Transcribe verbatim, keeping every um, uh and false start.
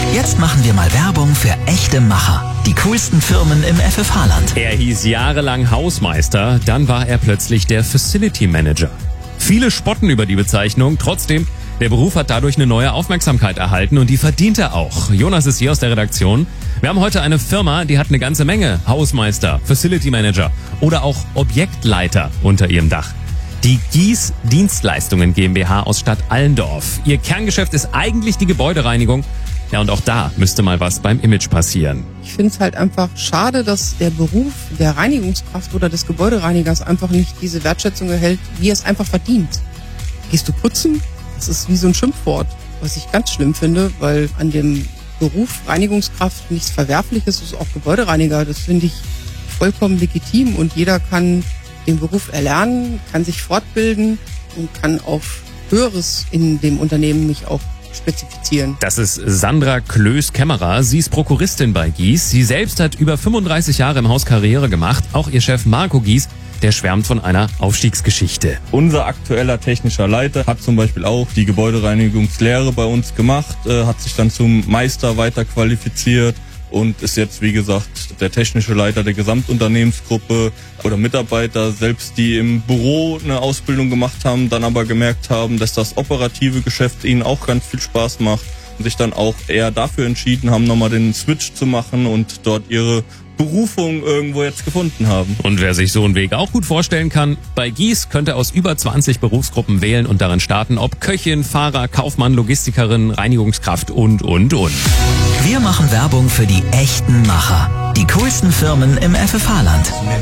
Jetzt machen wir mal Werbung für echte Macher. Die coolsten Firmen im F F H-Land. Er hieß jahrelang Hausmeister, dann war er plötzlich der Facility Manager. Viele spotten über die Bezeichnung, trotzdem, der Beruf hat dadurch eine neue Aufmerksamkeit erhalten und die verdient er auch. Jonas ist hier aus der Redaktion. Wir haben heute eine Firma, die hat eine ganze Menge Hausmeister, Facility Manager oder auch Objektleiter unter ihrem Dach. Die Gies Dienstleistungen GmbH aus Stadt Allendorf. Ihr Kerngeschäft ist eigentlich die Gebäudereinigung. Ja, und auch da müsste mal was beim Image passieren. Ich finde es halt einfach schade, dass der Beruf der Reinigungskraft oder des Gebäudereinigers einfach nicht diese Wertschätzung erhält, wie er es einfach verdient. Gehst du putzen? Das ist wie so ein Schimpfwort, was ich ganz schlimm finde, weil an dem Beruf Reinigungskraft nichts Verwerfliches ist, auch Gebäudereiniger. Das finde ich vollkommen legitim und jeder kann den Beruf erlernen, kann sich fortbilden und kann auf Höheres in dem Unternehmen mich auch spezifizieren. Das ist Sandra Klöß-Kämmerer. Sie ist Prokuristin bei Gies. Sie selbst hat über fünfunddreißig Jahre im Haus Karriere gemacht. Auch ihr Chef Marco Gies, der schwärmt von einer Aufstiegsgeschichte. Unser aktueller technischer Leiter hat zum Beispiel auch die Gebäudereinigungslehre bei uns gemacht, äh, hat sich dann zum Meister weiterqualifiziert und ist jetzt, wie gesagt, der technische Leiter der Gesamtunternehmensgruppe oder Mitarbeiter, selbst die im Büro eine Ausbildung gemacht haben, dann aber gemerkt haben, dass das operative Geschäft ihnen auch ganz viel Spaß macht und sich dann auch eher dafür entschieden haben, nochmal den Switch zu machen und dort ihre Berufung irgendwo jetzt gefunden haben. Und wer sich so einen Weg auch gut vorstellen kann, bei Gies könnte aus über zwanzig Berufsgruppen wählen und darin starten, ob Köchin, Fahrer, Kaufmann, Logistikerin, Reinigungskraft und, und, und. Wir machen Werbung für die echten Macher. Die coolsten Firmen im F F H-Land.